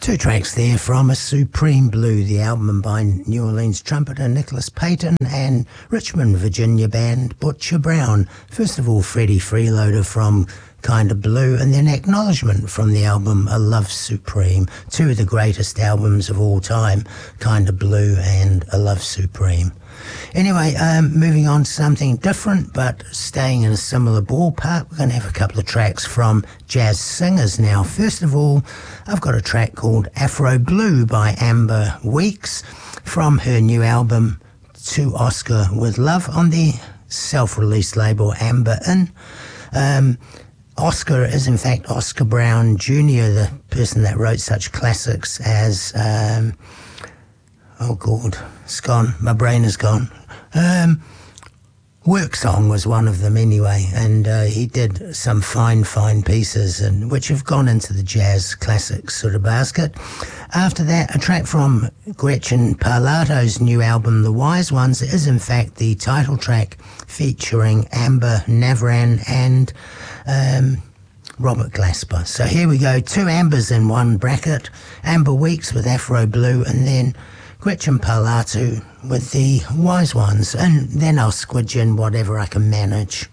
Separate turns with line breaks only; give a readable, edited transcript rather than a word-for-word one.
Two tracks there from A Supreme Blue, the album by New Orleans trumpeter Nicholas Payton and Richmond, Virginia band Butcher Brown. First of all, Freddie Freeloader from Kinda Blue, and then Acknowledgement from the album A Love Supreme. Two of the greatest albums of all time, Kinda Blue and A Love Supreme. Anyway, moving on to something different, but staying in a similar ballpark, we're going to have a couple of tracks from jazz singers now. First of all, I've got a track called Afro Blue by Amber Weeks from her new album To Oscar With Love on the self-released label Amber Inn. Oscar is in fact Oscar Brown Jr., the person that wrote such classics as, oh God, it's gone, my brain is gone. Work Song was one of them anyway, and he did some fine pieces and which have gone into the jazz classics sort of basket. After that, a track from Gretchen Parlato's new album The Wise Ones is in fact the title track featuring Amber Navran and Robert Glasper. So here we go, two Ambers in one bracket, Amber Weeks with Afro Blue and then Gretchen Parlato with The Wise Ones, and then I'll squidge in whatever I can manage.